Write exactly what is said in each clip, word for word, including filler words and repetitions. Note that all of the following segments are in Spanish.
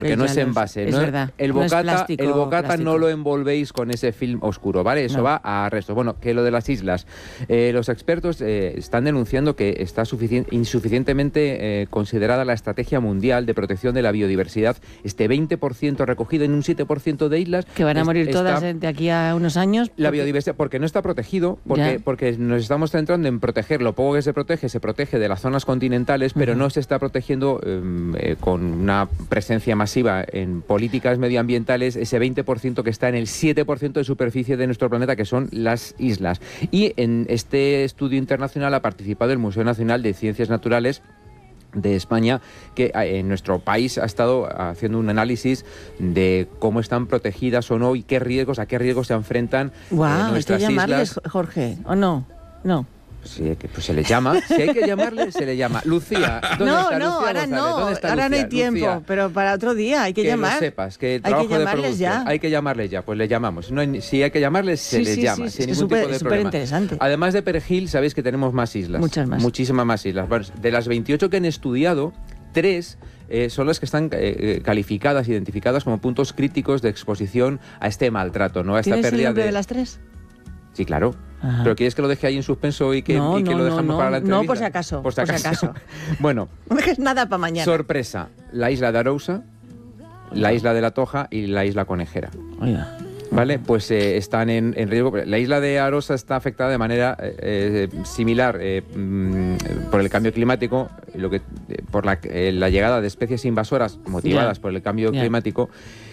Que no es envase, es ¿no? verdad. El No es bocata, plástico, el bocata plástico. no lo envolvéis con ese film oscuro, ¿vale? Eso No. va a resto. Bueno, que lo de las islas. Eh, los expertos eh, están denunciando que está sufici- insuficientemente eh, considerada la estrategia mundial de protección de la biodiversidad. Este veinte por ciento recogido en un siete por ciento de islas. Que van a es- morir está- todas de aquí a unos años. La porque- biodiversidad, porque no está protegido, porque, Ya. porque nos estamos centrando en proteger lo poco que se protege, se protege de las zonas continentales, pero Ujú. no se está protegiendo eh, eh, con una presencia masiva en políticas medioambientales, ese veinte por ciento que está en el siete por ciento de superficie de nuestro planeta, que son las islas. Y en este estudio internacional ha participado el Museo Nacional de Ciencias Naturales de España, que en nuestro país ha estado haciendo un análisis de cómo están protegidas o no y qué riesgos, a qué riesgos se enfrentan eh, Guau, hay que nuestras llamarles, islas. Jorge, ¿o no? No. Sí, que, pues se le llama, si hay que llamarle, se le llama. Lucía, ¿dónde No, está no, Lucía ahora González? no, ¿Dónde está ahora no hay Lucía? tiempo, Lucía, pero para otro día hay que, que llamar. lo sepas, que el Hay que trabajo de llamarles producción, ya. hay que llamarles ya, pues le llamamos. No hay- si hay que llamarles, se Sí, les sí, llama, sí, sin es ningún súper- tipo de es súper problema. interesante. Además de Perejil, sabéis que tenemos más islas. Muchas más. Muchísimas más islas. Bueno, de las veintiocho que han estudiado, tres eh, son las que están eh, calificadas, identificadas como puntos críticos de exposición a este maltrato, ¿no? A esta ¿Tienes el pérdida nombre de... de las tres? Sí, claro. Ajá. ¿Pero quieres que lo deje ahí en suspenso y que, No, y que no, lo no, dejamos no. para la No, entrevista? por si acaso, Por si por si acaso. acaso. Bueno, No dejes nada para mañana. sorpresa. La isla de Arousa, la isla de la Toja y la isla Conejera. Oiga. ¿Vale? Pues eh, están en, en riesgo. La isla de Arosa está afectada de manera eh, eh, similar eh, mm, por el cambio climático, lo que, eh, por la, eh, la llegada de especies invasoras motivadas Ya. por el cambio Ya. climático.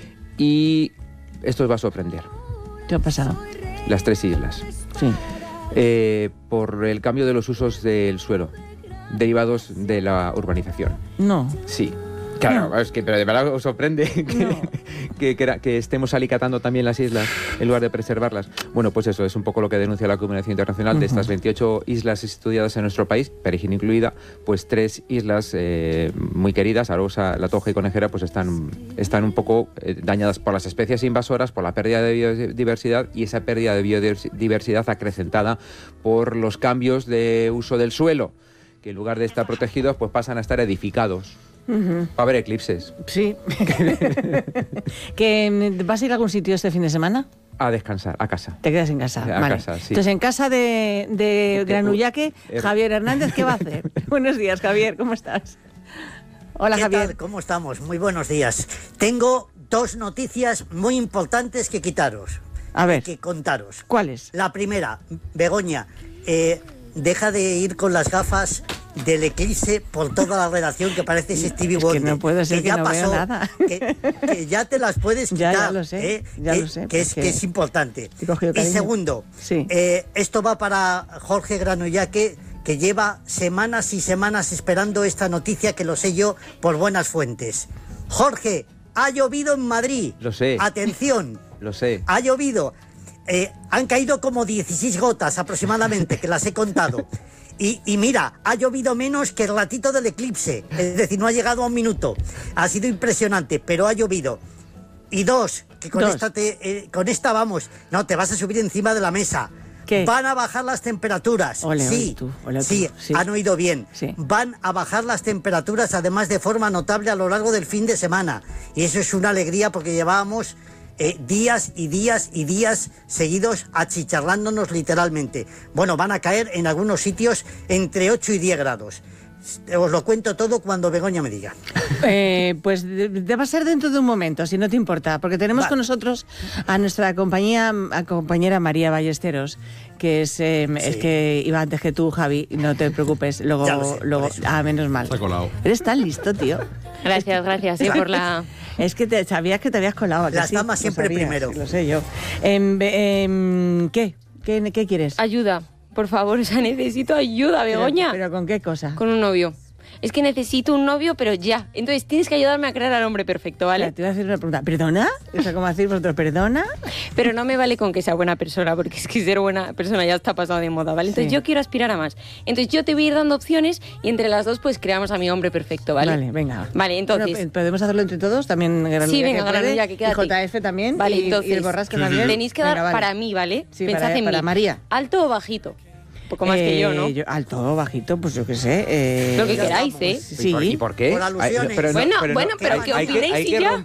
Y esto os va a sorprender. ¿Qué ha pasado? Las tres islas. Sí. Eh, por el cambio de los usos del suelo, derivados de la urbanización. No. Sí. Claro, No. es que, pero de verdad os sorprende que, No. que, que, era- que estemos alicatando también las islas en lugar de preservarlas. Bueno, pues eso es un poco lo que denuncia la comunidad internacional. Ujú. De estas veintiocho islas estudiadas en nuestro país, Perejil incluida, pues tres islas eh, muy queridas, Arousa, La Toja y Conejera, pues están, están un poco eh, dañadas por las especies invasoras, por la pérdida de biodiversidad y esa pérdida de biodiversidad acrecentada por los cambios de uso del suelo, que en lugar de estar protegidos, pues pasan a estar edificados. Ujú. Va a haber eclipses. Sí. ¿Que mm, vas a ir a algún sitio este fin de semana? A descansar, a casa. Te quedas en casa. A vale. casa, sí. Entonces, en casa de, de Eh, Granullaque, eh, Javier Hernández, ¿qué va a hacer? Buenos días, Javier, ¿cómo estás? Hola, ¿Qué Javier. tal? ¿Cómo estamos? Muy buenos días. Tengo dos noticias muy importantes que quitaros. A ver. Que contaros. ¿Cuáles? La primera, Begoña, eh, deja de ir con las gafas del eclipse por toda la redacción que parece Stevie Es que Wonder. no puede ser que ya no veo pasó, nada. Que, que ya te las puedes Ya, quitar. ya lo sé, ¿eh? ya Eh, lo sé, Que es, porque que es importante. te he cogido Y cariño. segundo, Sí. eh, esto va para Jorge Granullaque, que lleva semanas y semanas esperando esta noticia, que lo sé yo por buenas fuentes. Jorge, ha llovido en Madrid. Lo sé. Atención, Lo sé. ha llovido. Eh, han caído como dieciséis gotas aproximadamente, que las he contado. Y, y mira, ha llovido menos que el ratito del eclipse. Es decir, no ha llegado a un minuto. Ha sido impresionante, pero ha llovido. Y dos, que con, Dos. Esta, te, eh, con esta vamos. No, te vas a subir encima de la mesa. ¿Qué? Van a bajar las temperaturas. Ole, ole sí, tú, ole tú. sí, Sí. han oído bien. Sí. Van a bajar las temperaturas, además de forma notable a lo largo del fin de semana. Y eso es una alegría, porque llevábamos eh, días y días y días seguidos achicharrándonos literalmente. Bueno, van a caer en algunos sitios entre ocho y diez grados. Os lo cuento todo cuando Begoña me diga. Eh, pues de- de- va a ser dentro de un momento, si no te importa, porque tenemos Vale. con nosotros a nuestra compañía, a compañera María Ballesteros, que es, eh, es Sí. que iba antes que tú, Javi, no te preocupes, luego, Ya lo sé, luego, por eso. ah, menos mal. Se ha colado. Eres tan listo, tío. Gracias, gracias eh, por la... Es que te, sabías que te habías colado. ¿a que Las sí? damas Lo siempre sabías, primero. Lo sé yo. Em, be- em, ¿qué? ¿Qué? ¿Qué quieres? Ayuda, por favor, o sea, necesito ayuda, Pero- Begoña. ¿Pero con qué cosa? Con un novio. Es que necesito un novio, pero ya. Entonces tienes que ayudarme a crear al hombre perfecto, Espera, ¿vale? te voy a hacer una pregunta. ¿Perdona? O sea, ¿cómo decir vosotros? ¿Perdona? Pero no me vale con que sea buena persona, porque es que ser buena persona ya está pasado de moda, ¿vale? Entonces Sí. yo quiero aspirar a más. Entonces yo te voy a ir dando opciones y entre las dos pues creamos a mi hombre perfecto, ¿vale? Vale, venga. Vale, entonces... Bueno, ¿podemos hacerlo entre todos? También Granulla Sí, venga, que puede, Granulla, que y quédate. J F también. Vale, y, entonces... y el Borrasca Sí, sí. también. Tenéis que dar Venga, vale. para mí, ¿vale? Sí, Pensad para- en para mí. María. ¿Alto o bajito? Un poco más que yo, ¿no? Eh, alto o bajito, pues yo qué sé. eh, Lo que ya queráis, estamos. ¿eh? Sí. ¿Y por, y por qué? Por alusiones. Ay, pero no- Bueno, pero no- bueno, pero hay- ¿qué hay que- opinéis hay y que ya? romper